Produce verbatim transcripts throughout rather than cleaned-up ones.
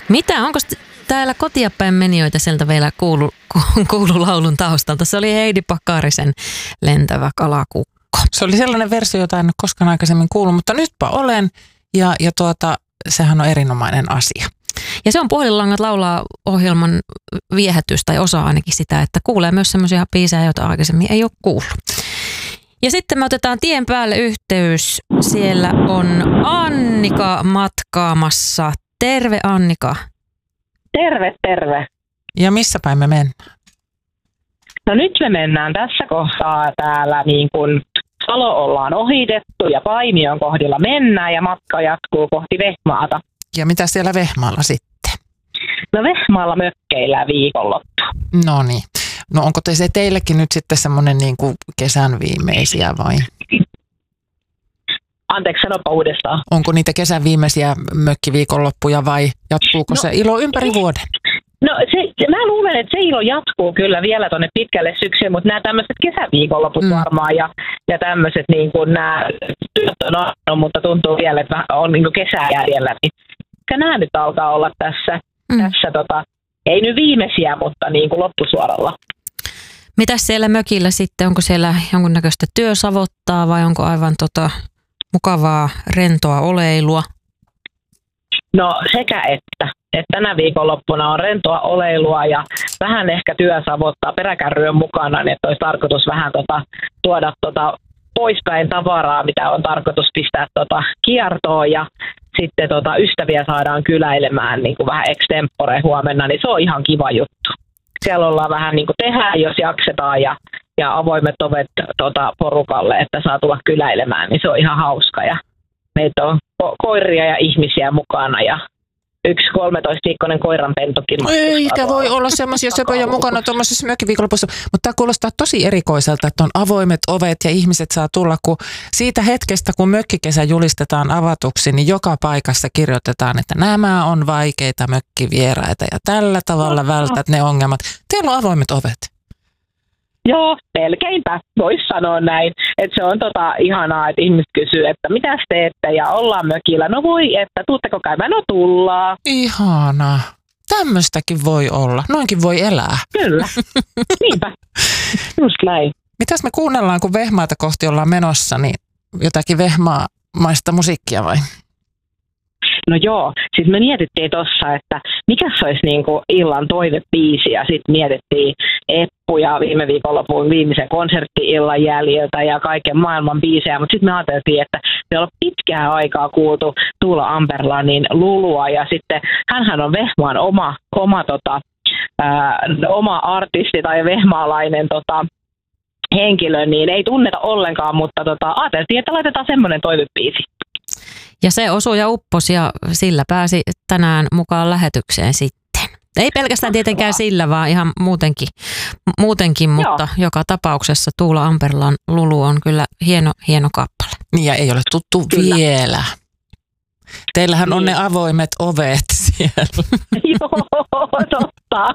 Mitä, onko täällä kotiapäin menijöitä sieltä vielä kuulu, kuulu laulun taustalta? Se oli Heidi Pakarisen Lentävä kalakukko. Se oli sellainen versio, jota en ole koskaan aikaisemmin kuullut, mutta nytpä olen ja, ja tuota, sehän on erinomainen asia. Ja se on Puhelinlangat laulaa ohjelman viehätys tai osa ainakin sitä, että kuulee myös semmoisia biisejä, joita aikaisemmin ei ole kuullut. Ja sitten me otetaan tien päälle yhteys. Siellä on Annika matkaamassa. Terve Annika. Terve, terve. Ja missä päin me mennään? No nyt me mennään tässä kohtaa täällä niin kuin Salo ollaan ohitettu ja Paimion kohdilla mennään ja matka jatkuu kohti Vehmaata. Ja mitä siellä Vehmaalla sitten? No Vehmaalla mökkeillä viikonloppu. No niin. No onko te se teillekin nyt sitten semmoinen niin kuin kesän viimeisiä vai? Anteeksi, sanopa uudestaan. Onko niitä kesän viimeisiä mökkiviikonloppuja vai jatkuuko no, se ilo ympäri vuoden? No se, se, mä luulen, että se ilo jatkuu kyllä vielä tuonne pitkälle syksyyn, mutta nämä tämmöiset kesäviikonloput mm. varmaan ja, ja tämmöiset niin kuin nämä työt on no, mutta tuntuu vielä, että on niin kuin kesää jäljellä. Niin nämä nyt alkaa olla tässä, mm. tässä tota, ei nyt viimeisiä, mutta niin kuin loppusuoralla. Mitäs siellä mökillä sitten? Onko siellä jonkunnäköistä työsavottaa vai onko aivan tota mukavaa rentoa oleilua? No sekä että. että tänä viikonloppuna on rentoa oleilua ja vähän ehkä työsavottaa peräkärryön mukana, niin että olisi tarkoitus vähän tota, tuoda tota poispäin tavaraa, mitä on tarkoitus pistää tota kiertoon ja sitten tota ystäviä saadaan kyläilemään niin kuin vähän extempore huomenna, niin se on ihan kiva juttu. Siellä ollaan vähän niin kuin tehdään, jos jaksetaan ja, ja avoimet ovet tota, porukalle, että saa tulla kyläilemään, niin se on ihan hauska ja meitä on ko- koiria ja ihmisiä mukana ja yksi kolmetoista-viikkoinen koiranpentukin. Eikä voi olla semmoisia söpöjä mukana tuommoisessa mökkiviikonlopussa, mutta tämä kuulostaa tosi erikoiselta, että on avoimet ovet ja ihmiset saa tulla, kun siitä hetkestä, kun mökkikesä julistetaan avatuksi, niin joka paikassa kirjoitetaan, että nämä on vaikeita mökkivieraita ja tällä tavalla vältät ne ongelmat. Teillä on avoimet ovet. Joo, melkeinpä, voisi sanoa näin. Että se on tota ihanaa, että ihmiset kysyy, että mitäs teette ja ollaan mökillä. No voi, että tuutteko käymään? No tullaan. Ihanaa. Tämmöistäkin voi olla. Noinkin voi elää. Kyllä. Niinpä. Just näin. Mitäs me kuunnellaan, kun Vehmaata kohti ollaan menossa, niin jotakin vehmaamaista musiikkia vai? No joo, siis me mietittiin tossa, että mikä se olisi niinku illan toivebiisi ja sitten mietittiin Eppuja viime viikonlopun viimeisen konsertti-illan jäljiltä ja kaiken maailman biisejä, mutta sitten me ajateltiin, että me ollaan pitkään aikaa kuultu Tuula Amberlanin Lulua ja sitten hänhän on Vehmaan oma, oma, tota, ää, oma artisti tai vehmaalainen tota, henkilö, niin ei tunneta ollenkaan, mutta tota, ajateltiin, että laitetaan semmoinen toivebiisi. Ja se osui ja upposi ja sillä pääsi tänään mukaan lähetykseen sitten. Ei pelkästään tietenkään sillä, vaan ihan muutenkin, muutenkin mutta Joo. joka tapauksessa Tuula Amberlan Lulu on kyllä hieno, hieno kappale. Niin ja ei ole tuttu kyllä. vielä. Teillähän niin. on ne avoimet ovet siellä. Joo, totta.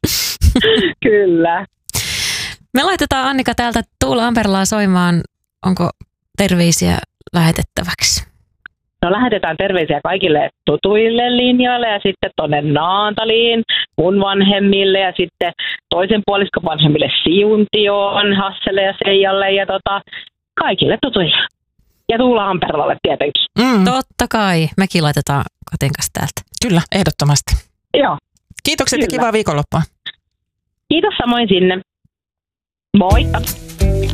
Kyllä. Me laitetaan Annika täältä Tuula Amberlaa soimaan. Onko terveisiä lähetettäväksi? No lähetetään terveisiä kaikille tutuille linjoille ja sitten tuonne Naantaliin, mun vanhemmille ja sitten toisen puoliskon vanhemmille Siuntioon, Hasselle ja Seijalle ja tota, kaikille tutuille. Ja Tuula Amberlalle tietenkin. Mm. Totta kai. Mekin laitetaan Katin kanssa täältä. Kyllä, ehdottomasti. Joo. Kiitokset Kyllä. ja kivaa viikonloppua. Kiitos samoin sinne. Moikka.